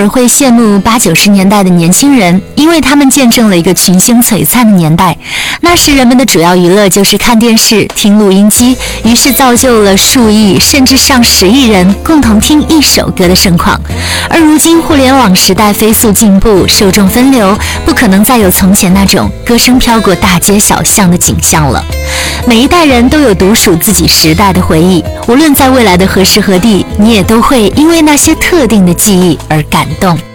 而会羡慕80、90年代的年轻人，因为他们见证了一个群星璀璨的年代。那时人们的主要娱乐就是看电视、听录音机，于是造就了数亿甚至上10亿人共同听一首歌的盛况。而如今互联网时代飞速进步，受众分流，不可能再有从前那种歌声飘过大街小巷的景象了。每一代人都有独属自己时代的回忆，无论在未来的何时何地，你也都会因为那些特定的记忆而感动。